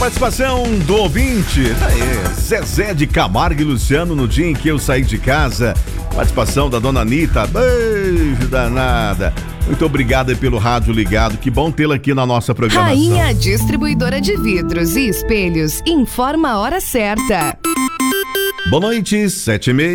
participação do ouvinte. Tá aí, Zezé de Camargo e Luciano, no dia em que eu saí de casa. Participação da dona Anitta. Beijo danada. Muito obrigado aí pelo rádio ligado. Que bom tê-la aqui na nossa programação. Rainha Distribuidora de Vidros e Espelhos informa a hora certa. Boa noite, 7h30.